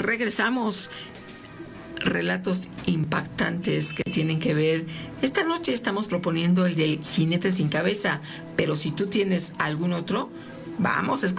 regresamos. Relatos impactantes que tienen que ver. Esta noche estamos proponiendo el del jinete sin cabeza, pero si tú tienes algún otro, vamos a escuchar.